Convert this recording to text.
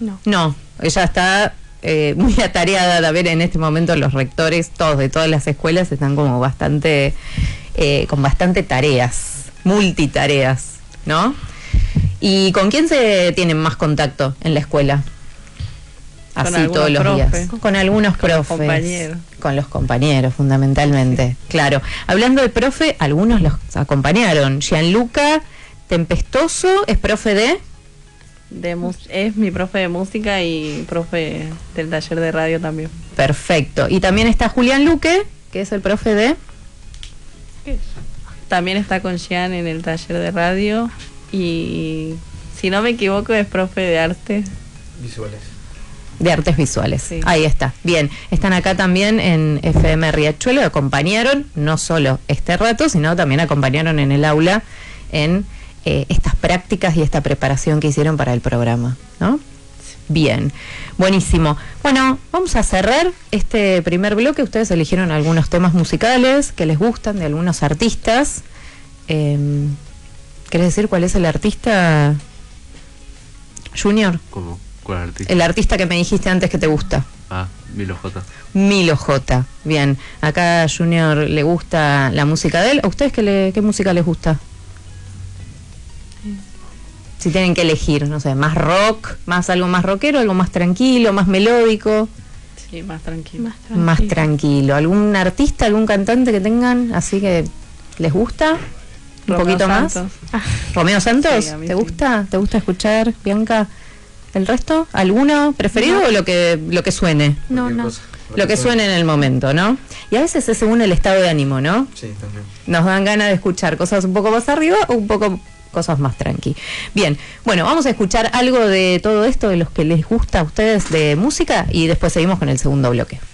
No. No, ella está muy atareada. A ver, en este momento los rectores, todos de todas las escuelas, están como bastante, con bastante tareas, multitareas, ¿no? ¿Y con quién se tienen más contacto en la escuela? Así todos los días. Con algunos profes. Los compañeros. Con los compañeros, fundamentalmente. Sí. Claro. Hablando de profe, algunos los acompañaron. Gianluca Tempestoso es profe de... Es mi profe de música y profe del taller de radio también. Perfecto. Y también está Julián Luque, que es el profe de... ¿Qué es? También está con Gian en el taller de radio y, si no me equivoco, es profe de arte visuales. De artes visuales, sí. Ahí está. Bien, están acá también en FM Riachuelo, acompañaron no solo este rato, sino también acompañaron en el aula en estas prácticas y esta preparación que hicieron para el programa, ¿no? Bien, buenísimo. Bueno, vamos a cerrar este primer bloque. Ustedes eligieron algunos temas musicales que les gustan de algunos artistas. ¿Querés decir cuál es el artista, Junior? ¿Cómo? ¿Cuál artista? El artista que me dijiste antes que te gusta. Ah, Milo J. Milo J. Bien, acá a Junior le gusta la música de él. ¿A ustedes qué música les gusta? Si tienen que elegir, no sé, más rock, más algo más rockero, algo más tranquilo, más melódico. Sí, más tranquilo. Más tranquilo. ¿Algún artista, algún cantante que tengan así que les gusta? ¿Un poquito más? ¿Romeo Santos? Sí, ¿Te gusta? ¿Te gusta escuchar, Bianca? ¿El resto? ¿Alguno preferido o lo que suene? No. Lo que suene en el momento, ¿no? Y a veces es según el estado de ánimo, ¿no? Sí, también. Nos dan ganas de escuchar cosas un poco más arriba o un poco cosas más tranqui. Bien, bueno, vamos a escuchar algo de todo esto, de los que les gusta a ustedes de música, y después seguimos con el segundo bloque.